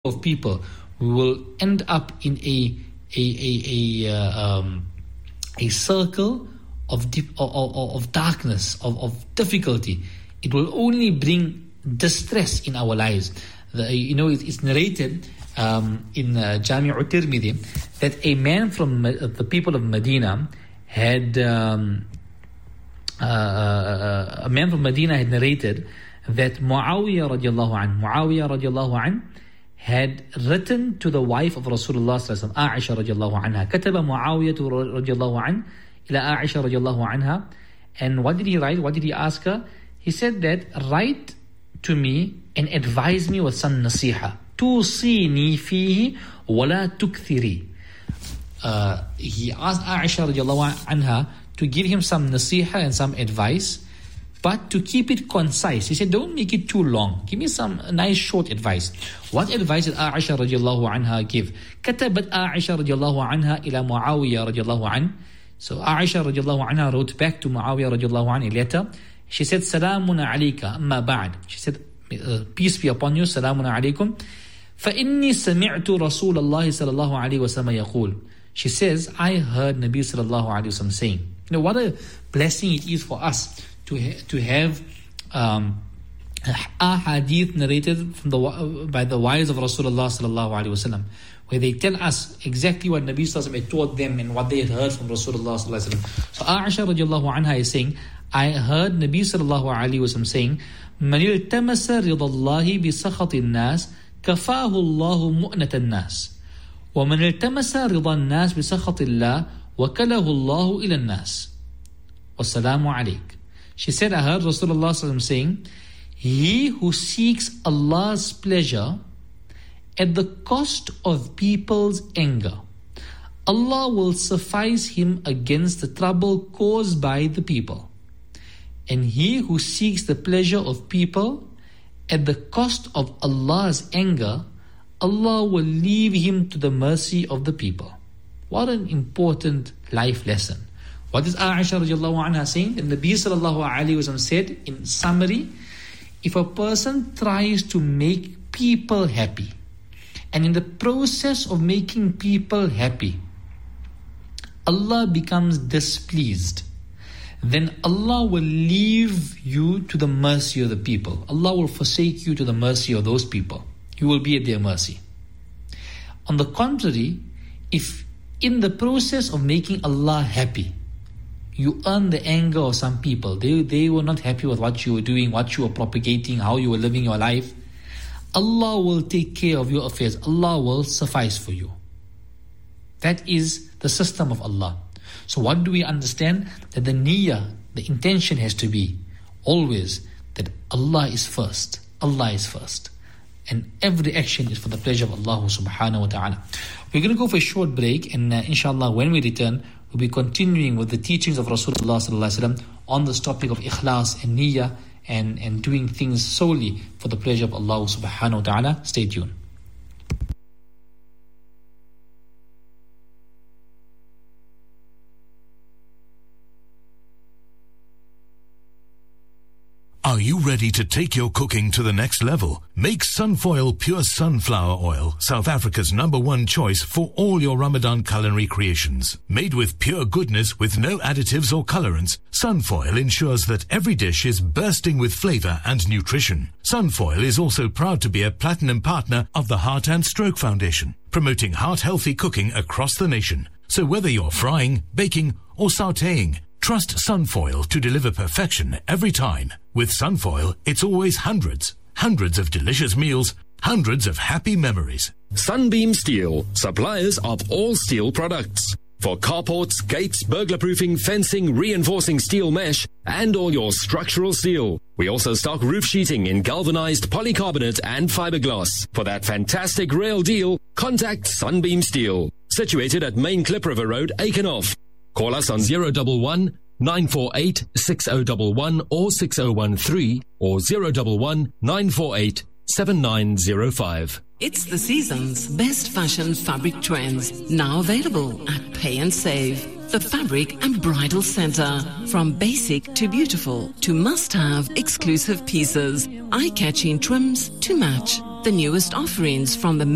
of people, we will end up in a circle of darkness, of difficulty. It will only bring distress in our lives. It's narrated in Jami' al-Tirmidhi that a man from the people of Medina had narrated that Muawiyah radiallahu anhu had written to the wife of Rasulullah sallallahu alaihi wasallam, Aisha radiallahu anha. كتب معاوية radiallahu anhu إلى عائشة radiallahu anha. And what did he write? What did he ask her? He said that, write to me and advise me with some nasiha. توصيني فيه ولا تكثري. He asked Aisha radiallahu anha to give him some nasiha and some advice, but to keep it concise. He said, don't make it too long. Give me some nice short advice. What advice did Aisha radiallahu anha give? كتبت عائشة رضي الله عنها إلى معاوية رضي الله عنه. So Aisha radiallahu anha wrote back to Muawiyah radiallahu anhu a letter. She said, Salamun alayka amma ba'd. She said, peace be upon you, Salamun alaykum. فإني سمعت رسول الله صلى الله عليه وسلم يقول. She says, I heard Nabi sallallahu alayhi wasallam saying. What a blessing it is for us to have hadith narrated by the wives of Rasulullah sallallahu alaihi wasallam, where they tell us exactly what Nabi sallallahu alaihi wasallam had taught them and what they had heard from Rasulullah sallallahu alaihi wasallam. So Aisha radiallahu anha is saying, I heard Nabi sallallahu alaihi wasallam saying, من التمس رضا الله بسخط الناس كفاه الله مؤنة الناس ومن التمس رضا الناس بسخط الله وكله الله إلى الناس والسلام عليك. She said, I heard Rasulullah sallallahu alaihi wasallam saying, he who seeks Allah's pleasure at the cost of people's anger, Allah will suffice him against the trouble caused by the people. And he who seeks the pleasure of people at the cost of Allah's anger, Allah will leave him to the mercy of the people. What an important life lesson. What is Aisha radiallahu anha saying? And the Nabi sallallahu alayhi wa sallam said, in summary, if a person tries to make people happy, and in the process of making people happy, Allah becomes displeased, then Allah will leave you to the mercy of the people. Allah will forsake you to the mercy of those people. You will be at their mercy. On the contrary, if in the process of making Allah happy, you earn the anger of some people, they were not happy with what you were doing, what you were propagating, how you were living your life, Allah will take care of your affairs. Allah will suffice for you. That is the system of Allah. So what do we understand? That the niyyah, the intention has to be always that Allah is first. Allah is first. And every action is for the pleasure of Allah subhanahu wa ta'ala. We're going to go for a short break, and inshallah when we return, we'll be continuing with the teachings of Rasulullah sallallahu alaihi wasallam on this topic of ikhlas and niyyah and doing things solely for the pleasure of Allah subhanahu wa ta'ala. Stay tuned. Are you ready to take your cooking to the next level? Make Sunfoil Pure Sunflower Oil, South Africa's #1 choice for all your Ramadan culinary creations. Made with pure goodness with no additives or colorants, Sunfoil ensures that every dish is bursting with flavor and nutrition. Sunfoil is also proud to be a platinum partner of the Heart and Stroke Foundation, promoting heart-healthy cooking across the nation. So whether you're frying, baking, or sautéing, trust Sunfoil to deliver perfection every time. With Sunfoil, it's always hundreds of delicious meals, hundreds of happy memories. Sunbeam Steel, suppliers of all steel products. For carports, gates, burglar-proofing, fencing, reinforcing steel mesh, and all your structural steel. We also stock roof sheeting in galvanized polycarbonate and fiberglass. For that fantastic rail deal, contact Sunbeam Steel. Situated at Main Klip River Road, Aikenhof. Call us on 011 948 6011 or 6013 or 011 948 7905. It's the season's best fashion fabric trends, now available at Pay and Save. The Fabric and Bridal Center. From basic to beautiful to must-have exclusive pieces, eye-catching trims to match. The newest offerings from the